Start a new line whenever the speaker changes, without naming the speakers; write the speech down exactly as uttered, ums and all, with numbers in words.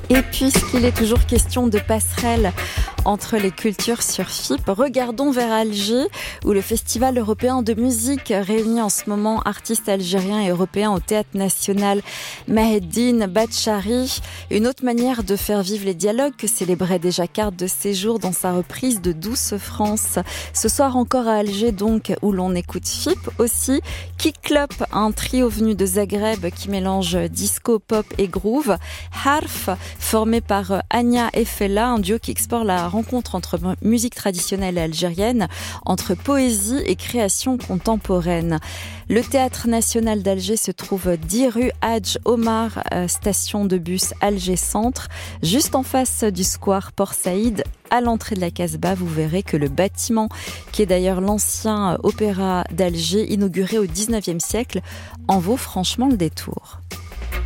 Et puisqu'il est toujours question de passerelle entre les cultures sur F I P, regardons vers Alger, où le Festival européen de musique réunit en ce moment artistes algériens et européens au Théâtre National Maheddine Batchari. Une autre manière de faire vivre les dialogues que célébrait déjà Carte de séjour dans sa reprise de Douce France. Ce soir encore à Alger, donc, où l'on écoute F I P aussi. Kiklop, un trio venu de Zagreb qui mélange disco, pop et groove. Harf, formé par Anya et Fela, un duo qui explore la rencontre entre musique traditionnelle algérienne, entre poésie et création contemporaine. Le Théâtre National d'Alger se trouve dix rue Hadj Omar, station de bus Alger Centre, juste en face du square Port Saïd. À l'entrée de la Casbah, vous verrez que le bâtiment, qui est d'ailleurs l'ancien opéra d'Alger, inauguré au dix-neuvième siècle, en vaut franchement le détour.